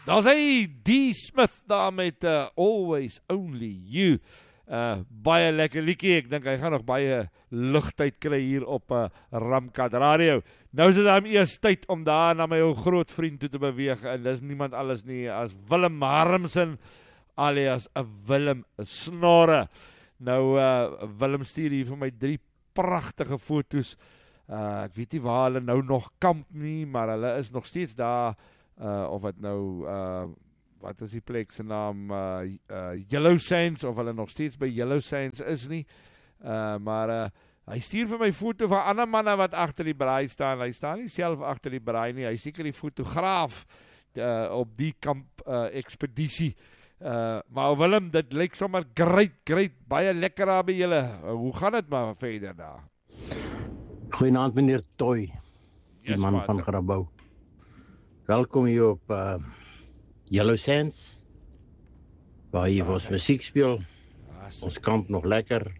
Daar's hy, D. Smith daar met Always Only You. Baie lekker liedjie, ek dink hy gaan nog baie lugtyd kry hier op Ramkat Radio. Nou is dit dan eers tyd om daar na my ou groot vriend toe te beweeg, en dis niemand alles nie as Willem Harmsen, alias Willem Snorre. Nou, Willem stuur hier vir my 3 pragtige foto's. Ek weet nie waar hulle nou nog kamp nie, maar hulle is nog steeds daar, of het nou, wat is die plek se naam, Yellow Sands, of hulle nog steeds by Yellow Sands is nie, maar hy stuur vir my foto van ander manne wat agter die braai staan. Hy staan nie self agter die braai nie, hy is seker die fotograaf op die kamp ekspedisie. Maar Willem, dit lyk sommer great, baie lekker daar by julle. Hoe gaan dit maar verder daar? Goeienaand meneer Toy, die man van Grabouw. Welkom hier op Yellow Sands, waar hier vir ons muziek speel. Ons kamp nog lekker.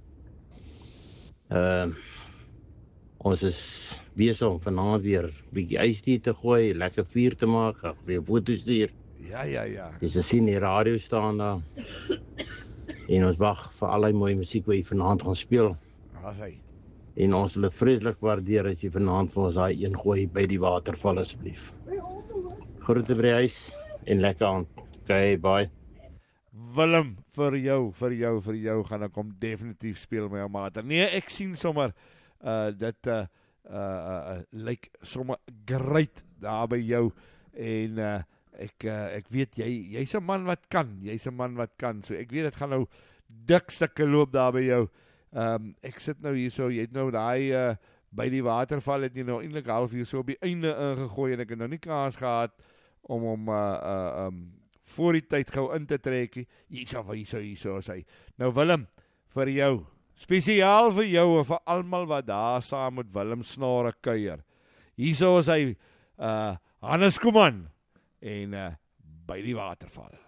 Ons is besig om vanavond weer 'n bietjie ystee te gooi, lekker vuur te maak, weer foto's stuur. Ja. Dis te sien die radio staan daar. En ons wag vir al die mooi musiek wat jy vanaand gaan speel. En ons wil dit vreeslik waardeer as jy vanaand vir ons daai een gooi by die waterval asseblief. Groete by die huis en lekker aand. Okay, bye. Willem, vir jou gaan ek hom definitief speel met jou mater. Nee, ek sien sommer dit lyk sommer great daar by jou, en ek weet jy's 'n man wat kan, so ek weet dit gaan nou dik stukke loop daar by jou. Ek sit nou hier so, jy het nou daai by die waterval het jy nou eintlik halfuur so op die einde ingegooi, en ek het nou nie kans gehad om hom voor die tyd gou in te trek. Hierso is hy. Nou Willem, vir jou, spesiaal vir jou en vir almal wat daar saam met Willem Snorre kuier. Hierso is hy, Hannes Koeman, en by die waterval.